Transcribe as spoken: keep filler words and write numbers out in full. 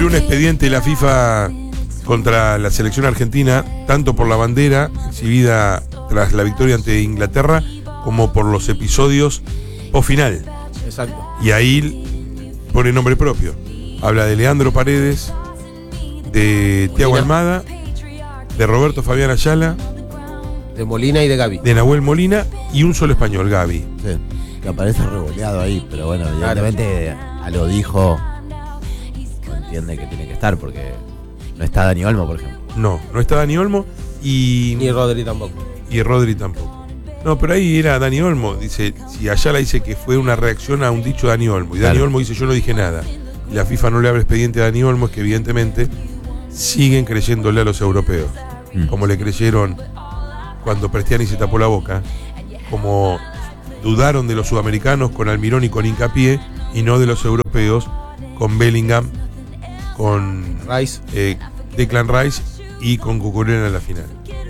abrió un expediente la FIFA contra la selección argentina, tanto por la bandera exhibida tras la victoria ante Inglaterra, como por los episodios post final. Exacto. Y ahí pone nombre propio. Habla de Leandro Paredes, de Thiago Almada, de Roberto Fabián Ayala, de Molina y de Gaby. de Nahuel Molina y un solo español, Gaby. Sí, que aparece revoleado ahí, pero bueno, evidentemente a lo dijo, no entiende que tiene que estar, porque no está Dani Olmo, por ejemplo. No, no está Dani Olmo y. Ni Rodri tampoco. Y Rodri tampoco. No, pero ahí era Dani Olmo. Dice, si Ayala dice que fue una reacción a un dicho de Dani Olmo. Y Dani Claro. Olmo dice, yo no dije nada. Y la FIFA no le abre expediente a Dani Olmo, es que evidentemente siguen creyéndole a los europeos. Mm. Como le creyeron cuando Prestiani se tapó la boca. Como dudaron de los sudamericanos con Almirón y con Hincapié, y no de los europeos con Bellingham, con Rice. eh, Declan Rice y con Cucurella en la final.